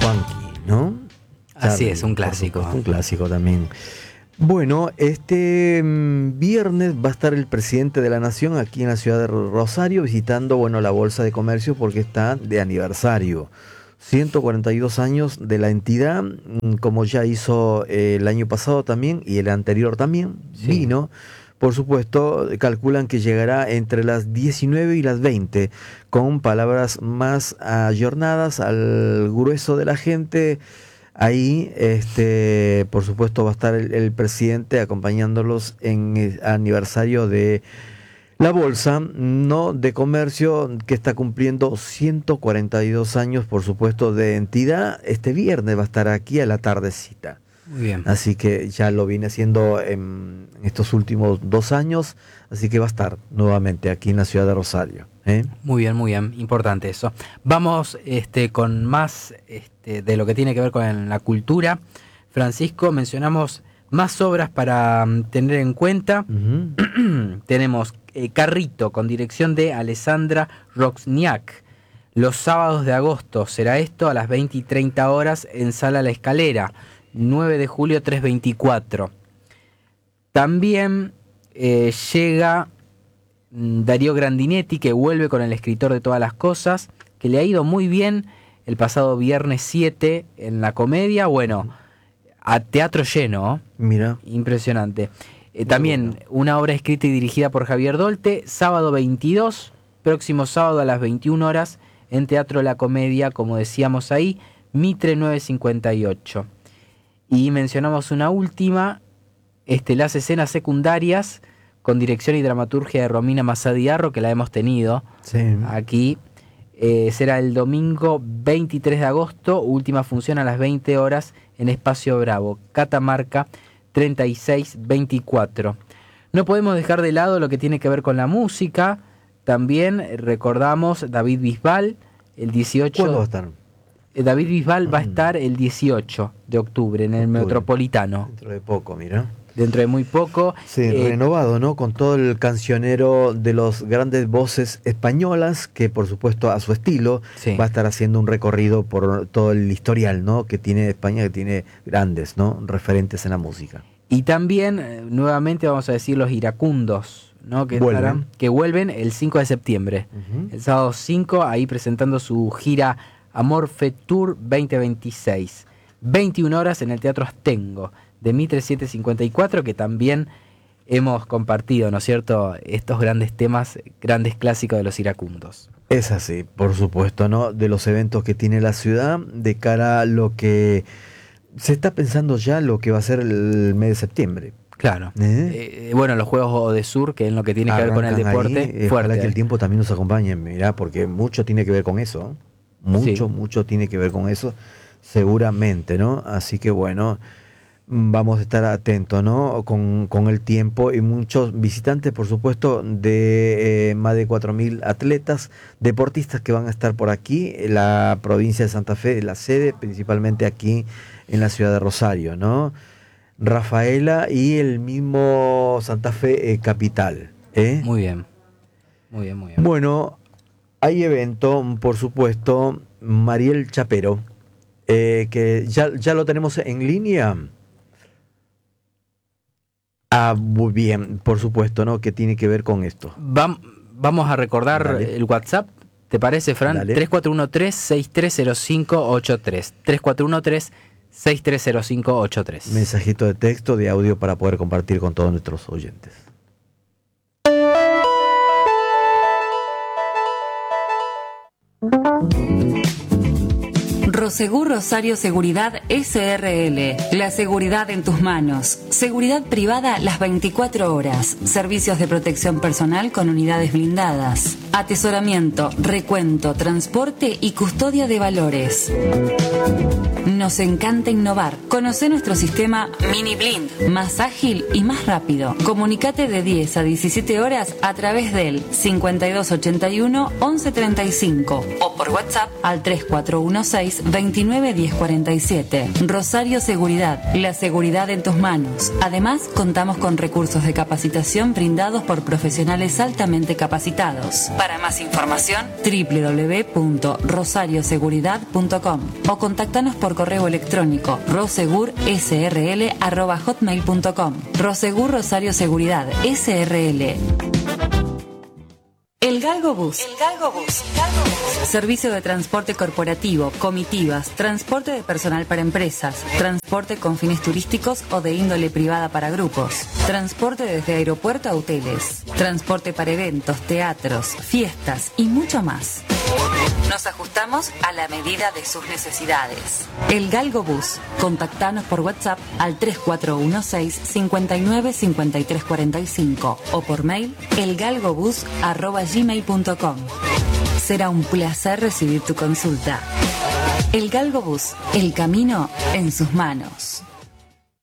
Funky, ¿no? Así es, un clásico. Un clásico también. Bueno, este viernes va a estar el presidente de la Nación aquí en la ciudad de Rosario visitando, bueno, la Bolsa de Comercio porque está de aniversario. 142 años de la entidad, como ya hizo el año pasado también y el anterior también, sí. Vino. Por supuesto, calculan que llegará entre las 19 y las 20, con palabras más ayornadas al grueso de la gente. Ahí, por supuesto, va a estar el presidente acompañándolos en el aniversario de la Bolsa, ¿no?, de Comercio, que está cumpliendo 142 años, por supuesto, de entidad. Este viernes va a estar aquí a la tardecita. Muy bien. Así que ya lo vine haciendo en estos últimos 2 años, así que va a estar nuevamente aquí en la ciudad de Rosario. Muy bien, importante eso. Vamos con más de lo que tiene que ver con la cultura. Francisco, mencionamos más obras para tener en cuenta. Uh-huh. Tenemos Carrito, con dirección de Alessandra Roxniak. Los sábados de agosto será esto a las 20:30 horas en Sala La Escalera, 9 de julio 324. También llega Darío Grandinetti, que vuelve con El escritor de todas las cosas, que le ha ido muy bien el pasado viernes 7 en la comedia. Bueno, a teatro lleno. Mira. Impresionante. También una obra escrita y dirigida por Javier Dolte, sábado 22, próximo sábado a las 21 horas en Teatro La Comedia, como decíamos ahí, Mitre 958. Y mencionamos una última, las escenas secundarias, con dirección y dramaturgia de Romina Massadiarro, que la hemos tenido aquí. Será el domingo 23 de agosto, última función a las 20 horas en Espacio Bravo, Catamarca 3624. No podemos dejar de lado lo que tiene que ver con la música. También recordamos David Bisbal, el 18... ¿Cuándo va a estar? David Bisbal va a estar el 18 de octubre en el Metropolitano. Dentro de poco, mira. Dentro de muy poco. Sí, renovado, ¿no? Con todo el cancionero de los grandes voces españolas, que por supuesto a su estilo va a estar haciendo un recorrido por todo el historial, ¿no?, que tiene España, que tiene grandes, ¿no?, referentes en la música. Y también, nuevamente vamos a decir los iracundos, ¿no?, que vuelven el 5 de septiembre. Uh-huh. El sábado 5, ahí presentando su gira Amorfe Tour 2026. 21 horas en el Teatro Astengo, de Mitre 754, que también hemos compartido, ¿no es cierto?, estos grandes temas, grandes clásicos de los iracundos. Es así, por supuesto, ¿no?, de los eventos que tiene la ciudad de cara a lo que se está pensando ya, lo que va a ser el mes de septiembre. Claro. Bueno, los Juegos de Sur, que es lo que tiene que ver con el deporte, ahí, fuerte. Ojalá que el tiempo también nos acompañe, mirá, porque mucho tiene que ver con eso, mucho tiene que ver con eso, seguramente, ¿no? Así que bueno, vamos a estar atentos, ¿no?, con el tiempo, y muchos visitantes, por supuesto, de más de 4.000 atletas, deportistas que van a estar por aquí, la provincia de Santa Fe, la sede, principalmente aquí en la ciudad de Rosario, ¿no? Rafaela y el mismo Santa Fe capital. Muy bien. Bueno, hay evento, por supuesto, Mariel Chapero, que ya lo tenemos en línea. Muy bien, por supuesto, ¿no?, que tiene que ver con esto. Vamos a recordar el WhatsApp, ¿te parece, Fran? Dale. 3413-630583. 3413-630583. Mensajito de texto, de audio para poder compartir con todos nuestros oyentes. Prosegur Rosario Seguridad S.R.L. La seguridad en tus manos. Seguridad privada las 24 horas. Servicios de protección personal con unidades blindadas. Atesoramiento, recuento, transporte y custodia de valores. Nos encanta innovar. Conoce nuestro sistema Mini Blind, más ágil y más rápido. Comunicate de 10 a 17 horas a través del 5281-1135 o por WhatsApp al 3416-291047. Rosario Seguridad, la seguridad en tus manos. Además, contamos con recursos de capacitación brindados por profesionales altamente capacitados. Para más información, www.rosarioseguridad.com o contactanos por correo electrónico rosegursrl@hotmail.com. Rosegur Rosario Seguridad SRL. El Galgo Bus. Servicio de transporte corporativo, comitivas, transporte de personal para empresas, transporte con fines turísticos o de índole privada para grupos, transporte desde aeropuerto a hoteles, transporte para eventos, teatros, fiestas y mucho más. Nos ajustamos a la medida de sus necesidades. El Galgo Bus. Contactanos por WhatsApp al 3416-595345 o por mail elgalgobus@gmail.com. Será un placer recibir tu consulta. El Galgo Bus. El camino en sus manos.